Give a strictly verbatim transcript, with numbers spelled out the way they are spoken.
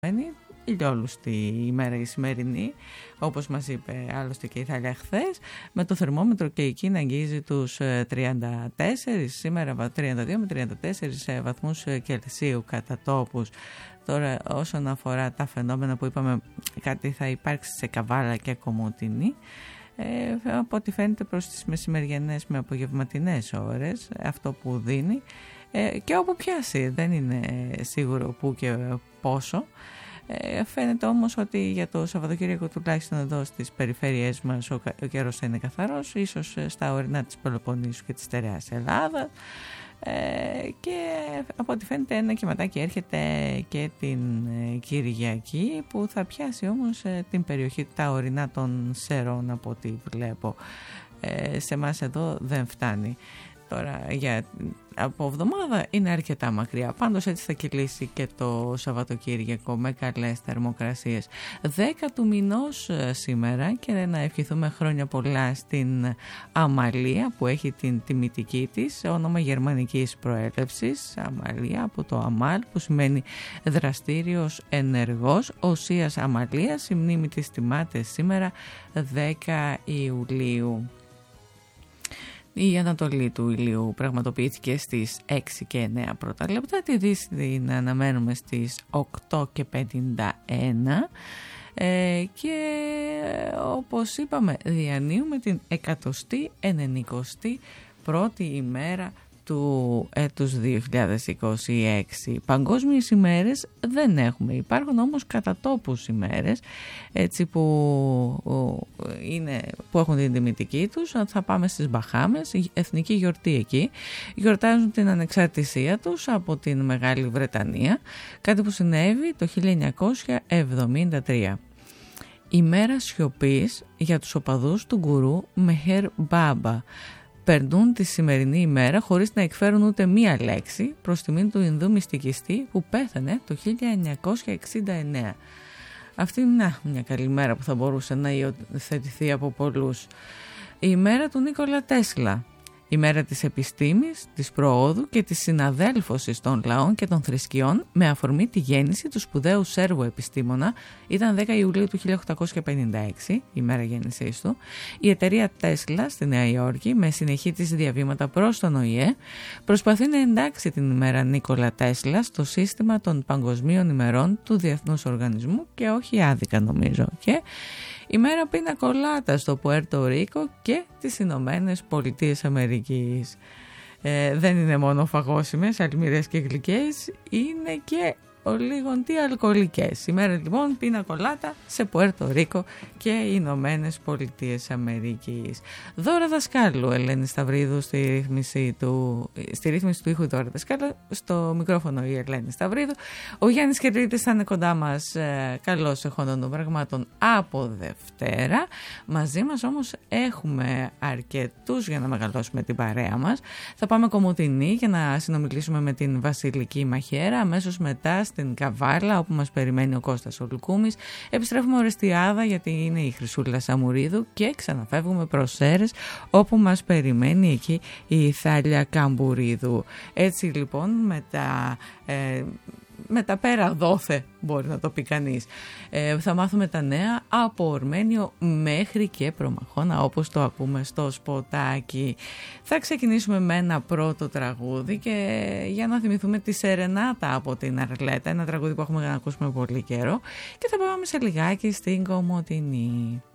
ηλιόλουστη ημέρα η σημερινή, όπως μας είπε άλλωστε και η Θάλια χθες, με το θερμόμετρο και εκεί να αγγίζει τους τριάντα τέσσερα, σήμερα τριάντα δύο με τριάντα τέσσερα βαθμούς Κελσίου κατά τόπους. Τώρα όσον αφορά τα φαινόμενα που είπαμε κάτι θα υπάρξει σε Καβάλα και Κομοτηνή, ε, από ό,τι φαίνεται προς τις μεσημεριανές με απογευματινές ώρες, αυτό που δίνει ε, και όπου πιάσει, δεν είναι σίγουρο που και πόσο. Ε, φαίνεται όμως ότι για το Σαββατοκύριακο τουλάχιστον εδώ στις περιφέρειές μας ο, ο καιρός θα είναι καθαρός, ίσως στα ορεινά της Πελοποννήσου και της στερεάς Ελλάδας, ε, και από ό,τι φαίνεται ένα κυματάκι έρχεται και την ε, Κυριακή που θα πιάσει όμως ε, την περιοχή τα ορεινά των Σερών από ό,τι βλέπω. Ε, σε εμάς εδώ δεν φτάνει. Τώρα για, από εβδομάδα είναι αρκετά μακριά, πάντως έτσι θα κυλήσει και το Σαββατοκύριακο με καλές θερμοκρασίες. δέκα του μηνός σήμερα και να ευχηθούμε χρόνια πολλά στην Αμαλία που έχει την τιμητική της, όνομα γερμανικής προέλευσης, Αμαλία από το Αμάλ που σημαίνει δραστήριος ενεργός, οσίας Αμαλίας, η μνήμη της τιμάται σήμερα δέκα Ιουλίου. Η ανατολή του ηλίου πραγματοποιήθηκε στις έξι και εννέα πρώτα λεπτά, τη δύση την αναμένουμε στις οκτώ και πενήντα ένα ε, και όπως είπαμε διανύουμε την εκατοστή ενενηκοστή πρώτη ημέρα του έτους δύο χιλιάδες είκοσι έξι. Παγκόσμιες ημέρες δεν έχουμε, υπάρχουν όμως κατά τόπους ημέρες έτσι που, είναι, που έχουν την τιμητική τους. Θα πάμε στις Μπαχάμες, η εθνική γιορτή εκεί, γιορτάζουν την ανεξαρτησία τους από την Μεγάλη Βρετανία, κάτι που συνέβη το χίλια εννιακόσια εβδομήντα τρία. Ημέρα σιωπής για τους οπαδούς του γκουρού Μεχέρ Μπάμπα. Περνούν τη σημερινή ημέρα χωρίς να εκφέρουν ούτε μία λέξη προς τιμήν του Ινδού μυστικιστή που πέθανε το χίλια εννιακόσια εξήντα εννέα. Αυτή είναι μια καλή μέρα που θα μπορούσε να υιοθετηθεί από πολλούς. Η ημέρα του Νίκολα Τέσλα. Η μέρα της επιστήμης, της προόδου και της συναδέλφωσης των λαών και των θρησκειών με αφορμή τη γέννηση του σπουδαίου Σέρβου επιστήμονα. Ήταν δέκα Ιουλίου του χίλια οκτακόσια πενήντα έξι, η ημέρα γέννησής του. Η εταιρεία Τέσλα στη Νέα Υόρκη, με συνεχή της διαβήματα προς τον Ο Η Ε, προσπαθεί να εντάξει την ημέρα Νίκολα Τέσλα στο σύστημα των παγκοσμίων ημερών του Διεθνούς Οργανισμού και όχι άδικα νομίζω. Και η μέρα πίνα κολάτα στο Πουέρτο Ρίκο και τις Ηνωμένες Πολιτείες Αμερικής. Ε, δεν είναι μόνο φαγόσιμες, αλμυρές και γλυκές, είναι και λίγον τι αλκοολικές. Η μέρα λοιπόν πίνα κολάτα σε Πουέρτο Ρίκο και οι Ηνωμένες Πολιτείες Αμερικής. Δώρα Δασκάλου, Ελένη Σταυρίδου στη ρύθμιση του, στη ρύθμιση του ήχου Δώρα Δασκάλου, στο μικρόφωνο η Ελένη Σταυρίδου. Ο Γιάννης Κερλίτης θα είναι κοντά μας, ε, καλώς εχόντων των πραγμάτων από Δευτέρα. Μαζί μας όμως έχουμε αρκετούς για να μεγαλώσουμε την παρέα μας. Θα πάμε Κομοτηνή για να συνομιλήσουμε με την Βασιλική Μαχαίρα, αμέσως μετά στην Καβάλα όπου μας περιμένει ο Κώστας ο Λουκούμης. Επιστρέφουμε Ορεστιάδα γιατί είναι η Χρυσούλα Σαμουρίδου και ξαναφεύγουμε προς Σέρρες όπου μας περιμένει εκεί η Θάλια Καμπουρίδου. Έτσι λοιπόν με τα... Ε, με τα πέρα δόθε μπορεί να το πει κανείς. Ε, θα μάθουμε τα νέα από Ορμένιο μέχρι και Προμαχώνα όπως το ακούμε στο σποτάκι. Θα ξεκινήσουμε με ένα πρώτο τραγούδι και για να θυμηθούμε τη Σερενάτα από την Αρλέτα, ένα τραγούδι που έχουμε να ακούσουμε πολύ καιρό, και θα πάμε σε λιγάκι στην Κομοτηνή.